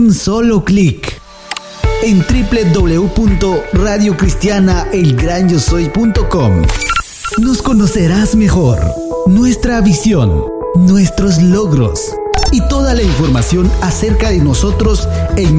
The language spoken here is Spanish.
un solo clic. En www.radiocristianaelgranyosoy.com nos conocerás mejor, nuestra visión, nuestros logros y toda la información acerca de nosotros en